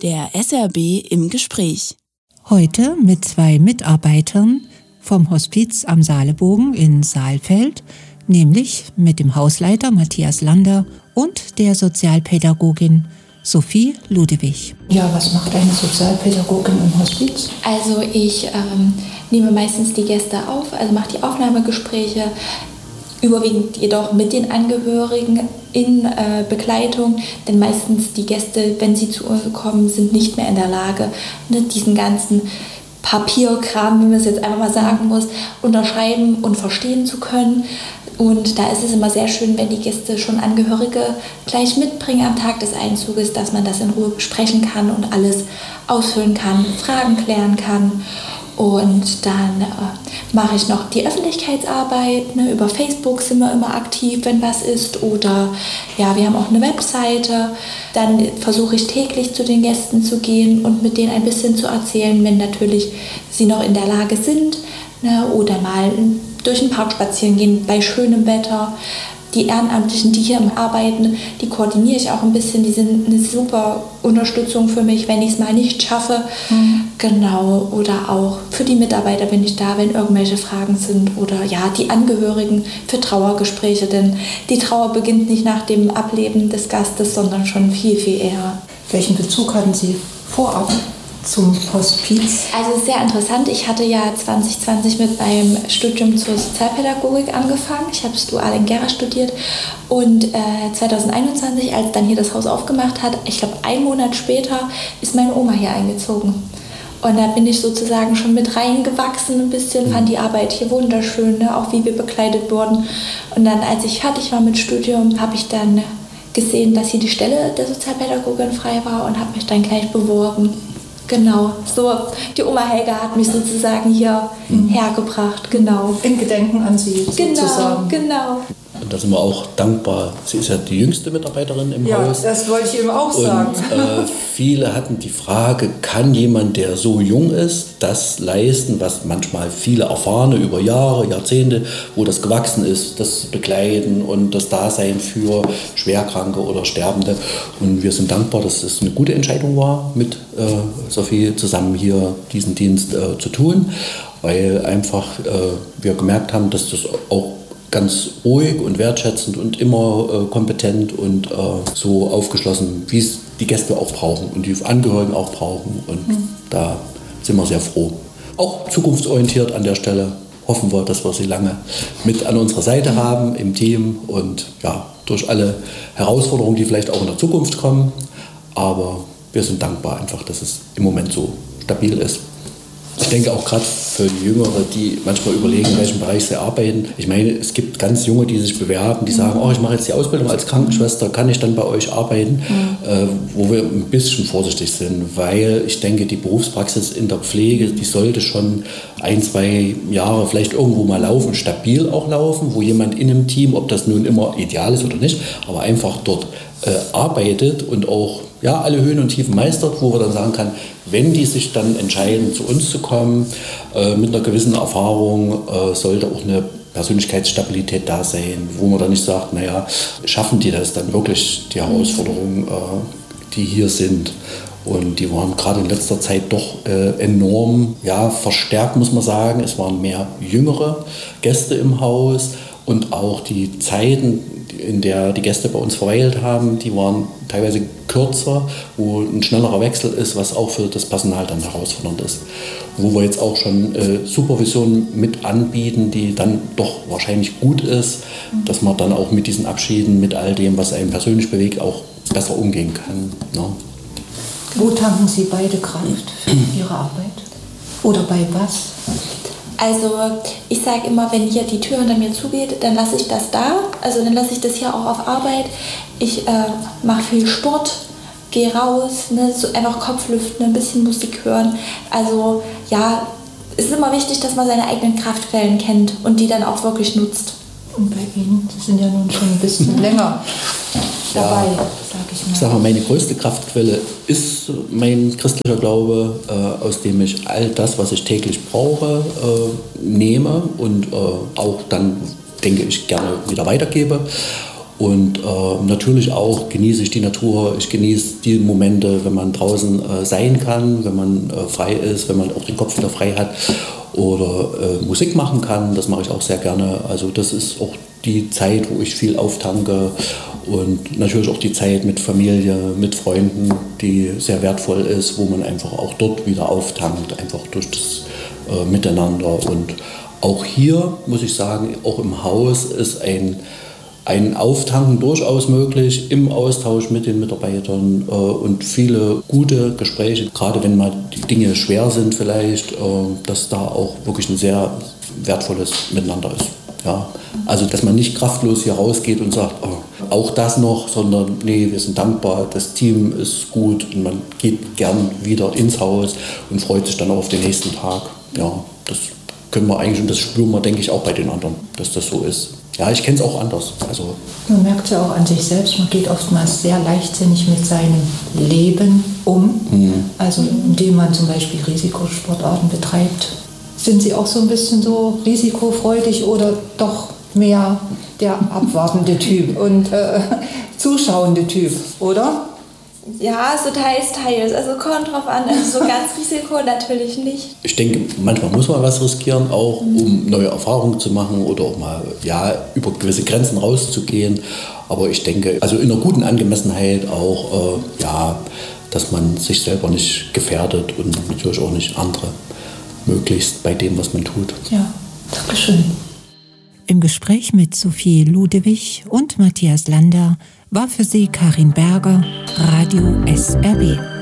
Der SRB im Gespräch. Heute mit 2 Mitarbeitern vom Hospiz am Saalebogen in Saalfeld, nämlich mit dem Hausleiter Matthias Lander und der Sozialpädagogin Sophie Ludewig. Ja, was macht eine Sozialpädagogin im Hospiz? Also ich nehme meistens die Gäste auf, also mache die Aufnahmegespräche, überwiegend jedoch mit den Angehörigen in Begleitung, denn meistens die Gäste, wenn sie zu uns kommen, sind nicht mehr in der Lage, diesen ganzen Papierkram, wie man es jetzt einfach mal sagen muss, unterschreiben und verstehen zu können. Und da ist es immer sehr schön, wenn die Gäste schon Angehörige gleich mitbringen am Tag des Einzuges, dass man das in Ruhe besprechen kann und alles ausfüllen kann, Fragen klären kann. Und dann mache ich noch die Öffentlichkeitsarbeit. Über Facebook sind wir immer aktiv, wenn was ist. Oder ja, wir haben auch eine Webseite. Dann versuche ich täglich zu den Gästen zu gehen und mit denen ein bisschen zu erzählen, wenn natürlich sie noch in der Lage sind. Oder mal durch den Park spazieren gehen bei schönem Wetter. Die Ehrenamtlichen, die hier arbeiten, die koordiniere ich auch ein bisschen. Die sind eine super Unterstützung für mich, wenn ich es mal nicht schaffe. Genau. Oder auch für die Mitarbeiter bin ich da, wenn irgendwelche Fragen sind. Oder ja, die Angehörigen für Trauergespräche. Denn die Trauer beginnt nicht nach dem Ableben des Gastes, sondern schon viel, viel eher. Welchen Bezug hatten Sie vorab zum Hospiz? Also sehr interessant. Ich hatte ja 2020 mit meinem Studium zur Sozialpädagogik angefangen. Ich habe das dual in Gera studiert und 2021, als dann hier das Haus aufgemacht hat, ich glaube 1 Monat später, ist meine Oma hier eingezogen. Und da bin ich sozusagen schon mit reingewachsen ein bisschen, fand die Arbeit hier wunderschön, auch wie wir begleitet wurden. Und dann, als ich fertig war mit Studium, habe ich dann gesehen, dass hier die Stelle der Sozialpädagogin frei war und habe mich dann gleich beworben. Genau, so die Oma Helga hat mich sozusagen hier hergebracht, genau. In Gedenken an Sie sozusagen. Genau. Und da sind wir auch dankbar. Sie ist ja die jüngste Mitarbeiterin im Haus. Ja, das wollte ich eben auch sagen. Und viele hatten die Frage, kann jemand, der so jung ist, das leisten, was manchmal viele Erfahrene über Jahre, Jahrzehnte, wo das gewachsen ist, das Begleiten und das Dasein für Schwerkranke oder Sterbende. Und wir sind dankbar, dass es eine gute Entscheidung war, mit Sophie zusammen hier diesen Dienst zu tun, weil einfach wir gemerkt haben, dass das auch ganz ruhig und wertschätzend und immer kompetent und so aufgeschlossen, wie es die Gäste auch brauchen und die Angehörigen auch brauchen. Und da sind wir sehr froh. Auch zukunftsorientiert an der Stelle hoffen wir, dass wir sie lange mit an unserer Seite haben im Team und ja, durch alle Herausforderungen, die vielleicht auch in der Zukunft kommen. Aber wir sind dankbar einfach, dass es im Moment so stabil ist. Ich denke auch gerade für Jüngere, die manchmal überlegen, in welchem Bereich sie arbeiten. Ich meine, es gibt ganz Junge, die sich bewerben, die sagen, ich mache jetzt die Ausbildung als Krankenschwester, kann ich dann bei euch arbeiten? Wo wir ein bisschen vorsichtig sind, weil ich denke, die Berufspraxis in der Pflege, die sollte schon 1, 2 Jahre vielleicht irgendwo mal laufen, stabil auch laufen, wo jemand in einem Team, ob das nun immer ideal ist oder nicht, aber einfach dort arbeitet und auch alle Höhen und Tiefen meistert, wo wir dann sagen kann, wenn die sich dann entscheiden, zu uns zu kommen, mit einer gewissen Erfahrung, sollte auch eine Persönlichkeitsstabilität da sein, wo man dann nicht sagt, schaffen die das dann wirklich, die Herausforderungen, die hier sind. Und die waren gerade in letzter Zeit doch enorm verstärkt, muss man sagen. Es waren mehr jüngere Gäste im Haus und auch die Zeiten, in der die Gäste bei uns verweilt haben, die waren teilweise kürzer, wo ein schnellerer Wechsel ist, was auch für das Personal dann herausfordernd ist. Wo wir jetzt auch schon Supervision mit anbieten, die dann doch wahrscheinlich gut ist, dass man dann auch mit diesen Abschieden, mit all dem, was einen persönlich bewegt, auch besser umgehen kann. Ne? Wo tanken Sie beide Kraft für Ihre Arbeit? Oder bei was? Also ich sage immer, wenn hier die Tür hinter mir zugeht, dann lasse ich das da. Also dann lasse ich das hier auch auf Arbeit. Ich mache viel Sport, gehe raus, so einfach Kopflüften, ein bisschen Musik hören. Also es ist immer wichtig, dass man seine eigenen Kraftquellen kennt und die dann auch wirklich nutzt. Und bei Ihnen, Sie sind ja nun schon ein bisschen länger dabei, sage ich mal. Ich sage mal, meine größte Kraftquelle ist mein christlicher Glaube, aus dem ich all das, was ich täglich brauche, nehme und auch dann, denke ich, gerne wieder weitergebe. Und natürlich auch genieße ich die Natur, ich genieße die Momente, wenn man draußen sein kann, wenn man frei ist, wenn man auch den Kopf wieder frei hat oder Musik machen kann, das mache ich auch sehr gerne. Also das ist auch die Zeit, wo ich viel auftanke und natürlich auch die Zeit mit Familie, mit Freunden, die sehr wertvoll ist, wo man einfach auch dort wieder auftankt, einfach durch das Miteinander. Und auch hier, muss ich sagen, auch im Haus ist ein Auftanken durchaus möglich im Austausch mit den Mitarbeitern und viele gute Gespräche, gerade wenn mal die Dinge schwer sind vielleicht, dass da auch wirklich ein sehr wertvolles Miteinander ist. Ja. Also dass man nicht kraftlos hier rausgeht und sagt, oh, auch das noch, sondern nee, wir sind dankbar, das Team ist gut und man geht gern wieder ins Haus und freut sich dann auch auf den nächsten Tag. Ja, das können wir eigentlich und das spüren wir, denke ich, auch bei den anderen, dass das so ist. Ja, ich kenne es auch anders. Also man merkt ja auch an sich selbst, man geht oftmals sehr leichtsinnig mit seinem Leben um. Also indem man zum Beispiel Risikosportarten betreibt. Sind Sie auch so ein bisschen so risikofreudig oder doch mehr der abwartende Typ und zuschauende Typ, oder? Ja, so teils. Also kommt drauf an, also so ganz Risiko natürlich nicht. Ich denke, manchmal muss man was riskieren, auch um neue Erfahrungen zu machen oder auch mal über gewisse Grenzen rauszugehen. Aber ich denke, also in einer guten Angemessenheit auch, dass man sich selber nicht gefährdet und natürlich auch nicht andere, möglichst bei dem, was man tut. Ja, Dankeschön. Im Gespräch mit Sophie Ludewig und Matthias Lander war für Sie Karin Berger, Radio SRB.